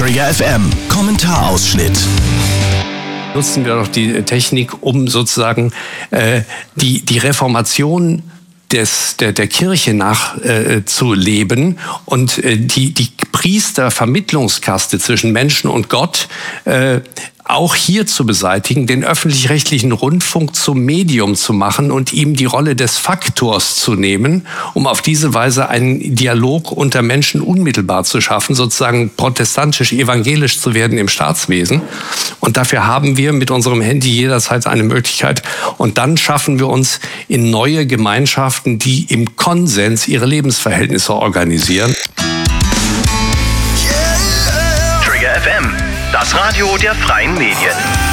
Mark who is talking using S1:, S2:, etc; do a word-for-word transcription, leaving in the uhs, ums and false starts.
S1: Trigger F M, Kommentarausschnitt.
S2: Nutzen wir doch die Technik, um sozusagen äh, die, die Reformation des, der, der Kirche nachzuleben äh, und äh, die, die Priester-Vermittlungskaste zwischen Menschen und Gott äh, auch hier zu beseitigen, den öffentlich-rechtlichen Rundfunk zum Medium zu machen und ihm die Rolle des Faktors zu nehmen, um auf diese Weise einen Dialog unter Menschen unmittelbar zu schaffen, sozusagen protestantisch-evangelisch zu werden im Staatswesen. Und dafür haben wir mit unserem Handy jederzeit eine Möglichkeit. Und dann schaffen wir uns in neue Gemeinschaften, die im Konsens ihre Lebensverhältnisse organisieren.
S3: Trigger F M, das Radio der freien Medien.